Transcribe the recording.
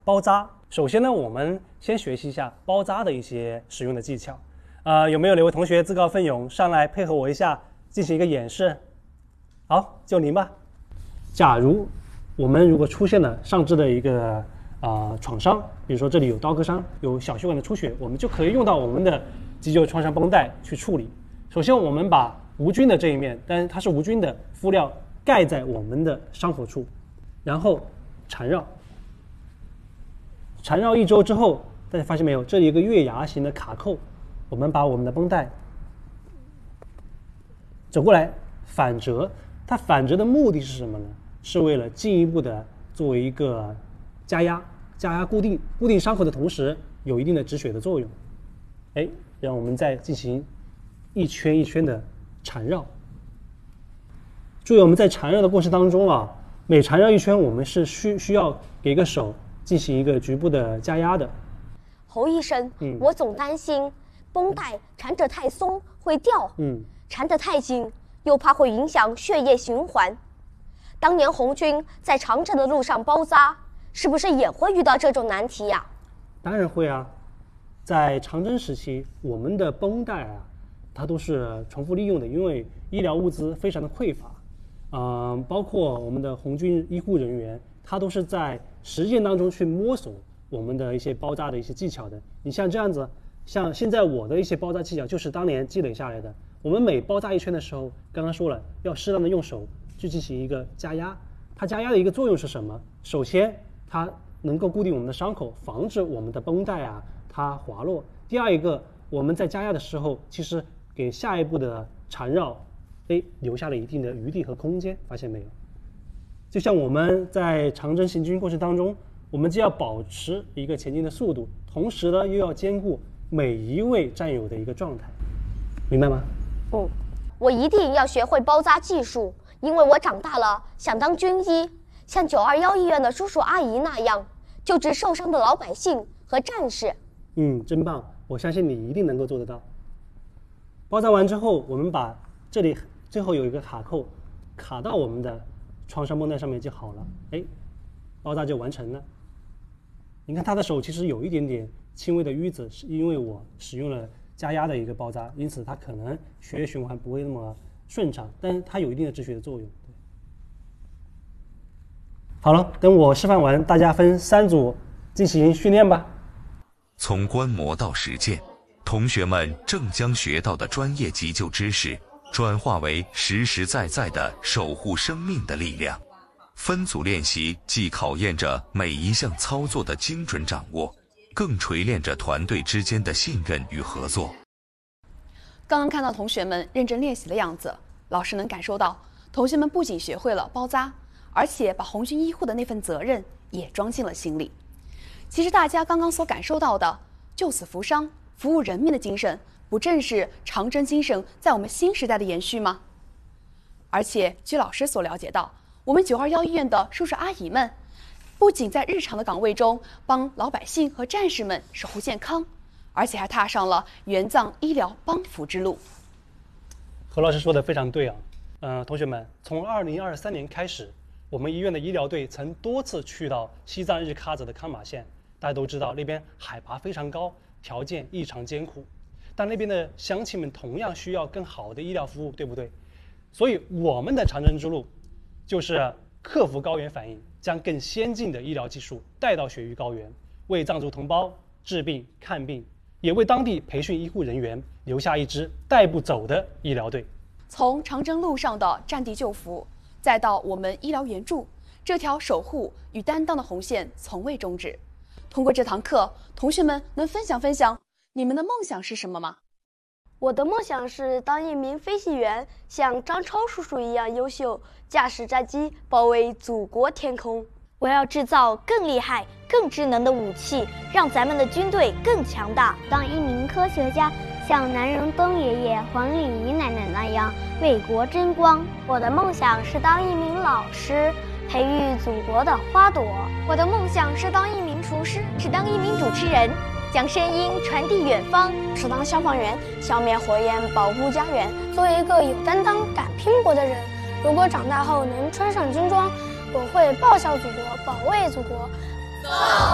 包扎，首先呢，我们先学习一下包扎的一些使用的技巧。有没有哪位同学自告奋勇上来配合我一下，进行一个演示？好，就您吧。假如我们如果出现了上肢的一个创伤，比如说这里有刀割伤，有小血管的出血，我们就可以用到我们的急救创伤绷带去处理。首先，我们把无菌的这一面，但是它是无菌的敷料盖在我们的伤口处，然后缠绕。缠绕1周之后，大家发现没有，这里有一个月牙形的卡扣，我们把我们的绷带走过来反折，它反折的目的是什么呢？是为了进一步的作为一个加压固定伤口的同时，有一定的止血的作用。让我们再进行一圈一圈的缠绕。注意，我们在缠绕的过程当中每缠绕一圈，我们是需要给一个手进行一个局部的加压的。 侯医生，我总担心绷带缠得太松会掉，缠得太紧又怕会影响血液循环。当年红军在长征的路上包扎，是不是也会遇到这种难题呀？ 当然会啊，在长征时期，我们的绷带它都是重复利用的，因为医疗物资非常的匮乏。包括我们的红军医护人员，他都是在实践当中去摸索我们的一些包扎的一些技巧的。你像这样子，像现在我的一些包扎技巧就是当年积累下来的。我们每包扎一圈的时候，刚刚说了，要适当的用手去进行一个加压。它加压的一个作用是什么？首先，它能够固定我们的伤口，防止我们的绷带它滑落。第二一个，我们在加压的时候，其实给下一步的缠绕留下了一定的余地和空间，发现没有？就像我们在长征行军过程当中，我们既要保持一个前进的速度，同时呢又要兼顾每一位战友的一个状态，明白吗？ 我一定要学会包扎技术，因为我长大了想当军医，像921医院的叔叔阿姨那样救治受伤的老百姓和战士。 真棒，我相信你一定能够做得到。包扎完之后，我们把这里最后有一个卡扣卡到我们的创伤绷带上面就好了，包扎就完成了。你看他的手其实有一点点轻微的淤紫，是因为我使用了加压的一个包扎，因此它可能血液循环不会那么顺畅，但是它有一定的止血的作用。好了，等我示范完，大家分3组进行训练吧。 从观摩到实践，同学们正将学到的专业急救知识转化为实实在在的守护生命的力量。分组练习既考验着每一项操作的精准掌握，更锤炼着团队之间的信任与合作。 刚刚看到同学们认真练习的样子，老师能感受到同学们不仅学会了包扎，而且把红军医护的那份责任也装进了心里。其实大家刚刚所感受到的救死扶伤、服务人民的精神，不正是长征精神在我们新时代的延续吗？而且据老师所了解到，我们921医院的叔叔阿姨们不仅在日常的岗位中帮老百姓和战士们守护健康，而且还踏上了援藏医疗帮扶之路。 何老师说的非常对同学们，从2023年开始，我们医院的医疗队曾多次去到西藏日喀则的康马县。大家都知道那边海拔非常高，条件异常艰苦，但那边的乡亲们同样需要更好的医疗服务，对不对？所以我们的长征之路就是克服高原反应，将更先进的医疗技术带到雪域高原，为藏族同胞治病看病，也为当地培训医护人员留下一支带不走的医疗队。 从长征路上的战地救扶，再到我们医疗援助，这条守护与担当的红线从未终止。通过这堂课，同学们能分享你们的梦想是什么吗？ 我的梦想是当一名飞行员，像张超叔叔一样优秀，驾驶战机保卫祖国天空。我要制造更厉害、更智能的武器，让咱们的军队更强大。 当一名科学家，像南仁东爷爷、黄礼仪奶奶那样为国争光。 我的梦想是当一名老师，培育祖国的花朵。 我的梦想是当一名厨师，是当一名主持人，将声音传递远方。 是当消防员，消灭火焰，保护家园。做一个有担当、敢拼搏的人。如果长大后能穿上军装，我会报效祖国，保卫祖国。